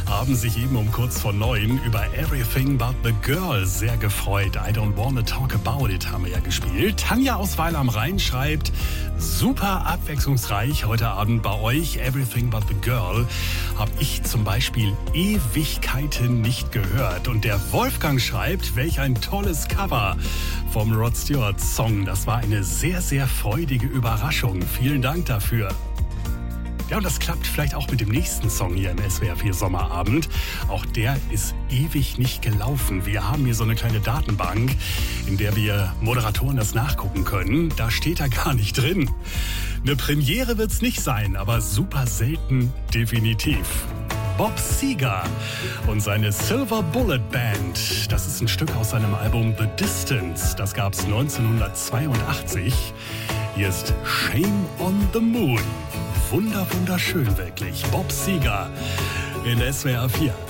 haben sich eben um kurz vor 9 über Everything But The Girl sehr gefreut. I Don't Wanna Talk About It haben wir ja gespielt. Tanja aus Weil am Rhein schreibt, super abwechslungsreich heute Abend bei euch. Everything But The Girl habe ich zum Beispiel Ewigkeiten nicht gehört. Und der Wolfgang schreibt, welch ein tolles Cover vom Rod Stewart Song. Das war eine sehr, sehr freudige Überraschung. Vielen Dank dafür. Ja, und das klappt vielleicht auch mit dem nächsten Song hier im SWR 4 Sommerabend. Auch der ist ewig nicht gelaufen. Wir haben hier so eine kleine Datenbank, in der wir Moderatoren das nachgucken können. Da steht er gar nicht drin. Eine Premiere wird's nicht sein, aber super selten definitiv. Bob Seger und seine Silver Bullet Band. Das ist ein Stück aus seinem Album The Distance. Das gab's 1982. Hier ist Shame on the Moon. Wunderschön wirklich. Bob Seger in SWR 4.